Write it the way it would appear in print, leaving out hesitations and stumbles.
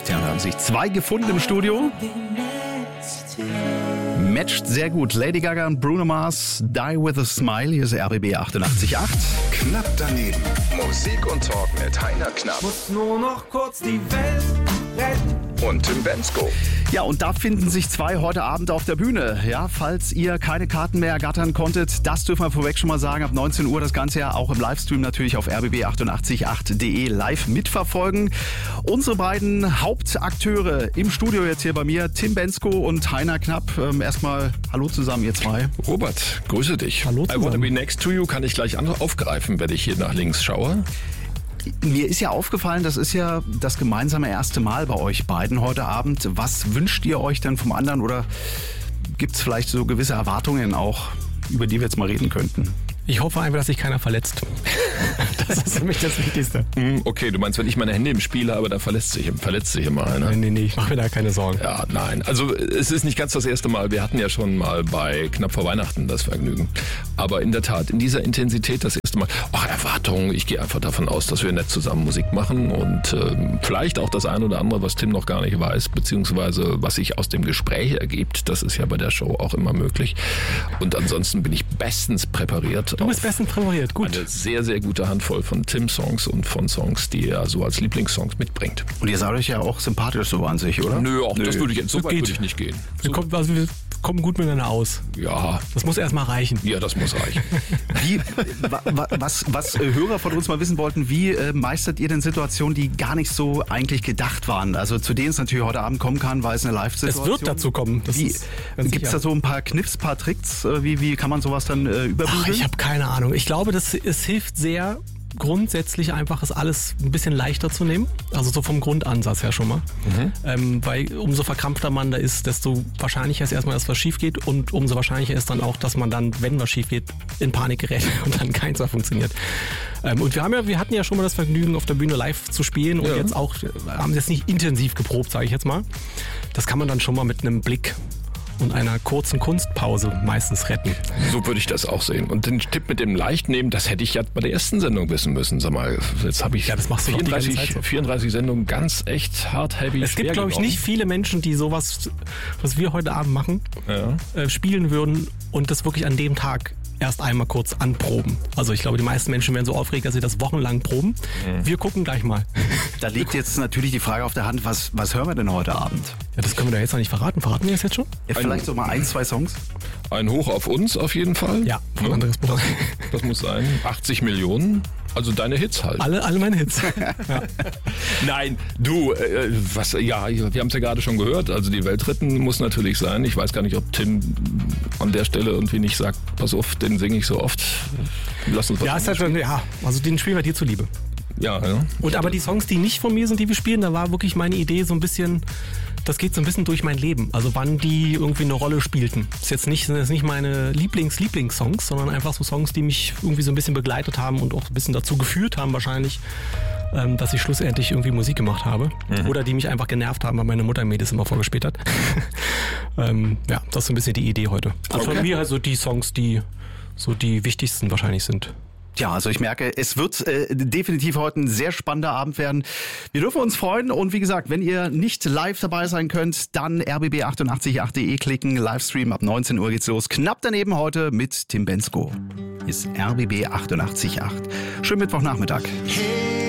Tja, da haben sich 2 gefunden im Studio. Matcht sehr gut. Lady Gaga und Bruno Mars, Die With A Smile. Hier ist RBB 88.8. Knapp daneben. Musik und Talk mit Heiner Knapp. Muss nur noch kurz die Welt retten. Und Tim Bendzko. Ja, und da finden sich 2 heute Abend auf der Bühne. Ja, falls ihr keine Karten mehr ergattern konntet, das dürfen wir vorweg schon mal sagen. Ab 19 Uhr das Ganze ja auch im Livestream natürlich auf rbb888.de live mitverfolgen. Unsere beiden Hauptakteure im Studio jetzt hier bei mir, Tim Bendzko und Heiner Knapp. Erstmal hallo zusammen, ihr 2. Robert, grüße dich. Hallo zusammen. I Wanna Be Next to You kann ich gleich aufgreifen, wenn ich hier nach links schaue. Mir ist ja aufgefallen, das ist ja das gemeinsame erste Mal bei euch beiden heute Abend. Was wünscht ihr euch denn vom anderen oder gibt es vielleicht so gewisse Erwartungen auch, über die wir jetzt mal reden könnten? Ich hoffe einfach, dass sich keiner verletzt. Das ist für mich das Wichtigste. Okay, du meinst, wenn ich meine Hände im Spiel habe, da verletzt sich immer einer. Nee, ich mache mir da keine Sorgen. Ja, nein. Also es ist nicht ganz das erste Mal. Wir hatten ja schon mal bei knapp vor Weihnachten das Vergnügen. Aber in der Tat, in dieser Intensität das erste Mal. Ach, Erwartungen. Ich gehe einfach davon aus, dass wir nett zusammen Musik machen und vielleicht auch das eine oder andere, was Tim noch gar nicht weiß, beziehungsweise was sich aus dem Gespräch ergibt. Das ist ja bei der Show auch immer möglich. Und ansonsten bin ich bestens präpariert. Du bist bestens präpariert, gut. Eine sehr, sehr gute Handvoll von Tim-Songs und von Songs, die er so als Lieblingssongs mitbringt. Und ihr seid euch ja auch sympathisch so an sich, oder? Nö, das würde ich jetzt, so weit würde ich nicht gehen. Wir kommen gut miteinander aus. Ja. Das muss erstmal reichen. Ja, das muss reichen. Was Hörer von uns mal wissen wollten, wie meistert ihr denn Situationen, die gar nicht so eigentlich gedacht waren? Also zu denen es natürlich heute Abend kommen kann, weil es eine Live-Situation. Es wird dazu kommen. Gibt es da so ein paar Kniffs, paar Tricks? Wie kann man sowas dann überbügeln? Ich habe keine Ahnung. Ich glaube, es hilft sehr, grundsätzlich einfach es alles ein bisschen leichter zu nehmen. Also so vom Grundansatz her schon mal. Weil umso verkrampfter man da ist, desto wahrscheinlicher ist erstmal, dass was schief geht und umso wahrscheinlicher ist dann auch, dass man dann, wenn was schief geht, in Panik gerät und dann keins mehr funktioniert. Und wir hatten ja schon mal das Vergnügen, auf der Bühne live zu spielen und jetzt auch, haben jetzt nicht intensiv geprobt, sage ich jetzt mal. Das kann man dann schon mal mit einem Blick und einer kurzen Kunstpause meistens retten. So würde ich das auch sehen. Und den Tipp mit dem Leichtnehmen, das hätte ich ja bei der ersten Sendung wissen müssen. Sag mal, jetzt habe ich das machst du 34 Sendungen ganz echt hart, heavy, Es gibt, glaube ich, nicht viele Menschen, die sowas, was wir heute Abend machen, spielen würden und das wirklich an dem Tag erst einmal kurz anproben. Also ich glaube, die meisten Menschen werden so aufgeregt, dass sie das wochenlang proben. Wir gucken gleich mal. Da liegt jetzt natürlich die Frage auf der Hand, was hören wir denn heute Abend? Ja, das können wir da jetzt noch nicht verraten. Verraten wir das jetzt schon? Ja, vielleicht so mal 1, 2 Songs? Ein Hoch auf uns auf jeden Fall. Ja, von Andreas Buch. Das muss sein. 80 Millionen. Also deine Hits halt. Alle meine Hits. Ja. Nein, du, wir haben es ja gerade schon gehört. Also die Welt retten muss natürlich sein. Ich weiß gar nicht, ob Tim an der Stelle irgendwie nicht sagt, pass auf, den singe ich so oft. Lass uns was also den spielen wir dir zuliebe. Ja. Und aber die Songs, die nicht von mir sind, die wir spielen, da war wirklich meine Idee so ein bisschen, das geht so ein bisschen durch mein Leben. Also wann die irgendwie eine Rolle spielten. Sind jetzt nicht meine Lieblingssongs, sondern einfach so Songs, die mich irgendwie so ein bisschen begleitet haben und auch ein bisschen dazu geführt haben wahrscheinlich, dass ich schlussendlich irgendwie Musik gemacht habe. Oder die mich einfach genervt haben, weil meine Mutter mir das immer vorgespielt hat. Das ist so ein bisschen die Idee heute. Also von mir halt so die Songs, die so die wichtigsten wahrscheinlich sind. Ja, also ich merke, es wird definitiv heute ein sehr spannender Abend werden. Wir dürfen uns freuen und wie gesagt, wenn ihr nicht live dabei sein könnt, dann rbb888.de klicken, Livestream ab 19 Uhr geht's los. Knapp daneben heute mit Tim Bendzko. Ist RBB 88.8. Schönen Mittwochnachmittag. Hey.